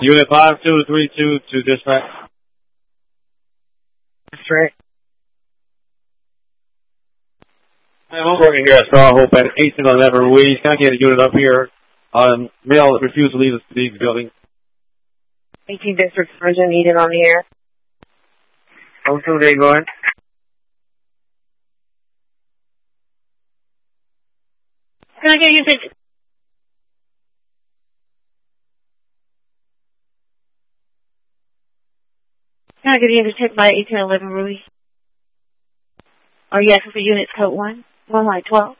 Unit 5232 to dispatch. Straight. I'm working here at Star Hope at 1811 Ruiz. Can I get a unit up here on male that refused to leave the building? 18 District Surgeon needed on the air. Oh, so they going? Can I get you to... Can I get you to take my 1811 Ruiz? Oh, yes, for units code 1, 112.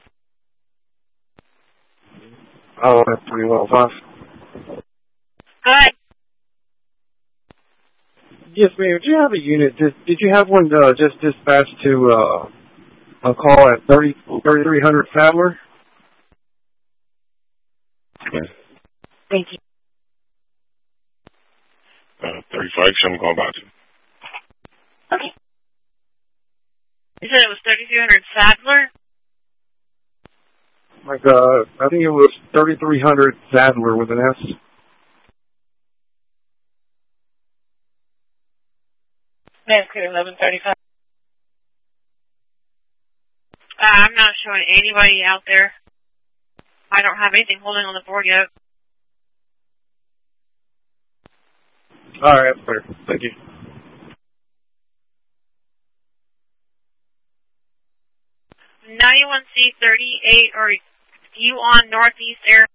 Oh, that's pretty well fast. Hi. Yes, ma'am. Do you have a unit? Did you have one just dispatched to a call at 3300 Sadler? Okay. Thank you. 35, I'm going back to. Okay. You said it was 3300 Sadler? Like, I think it was 3300 Sadler with an S. That's clear, 1135. I'm not showing anybody out there. I don't have anything holding on the board yet. All right, fair. Thank you. 91C38, or you on Northeast Air?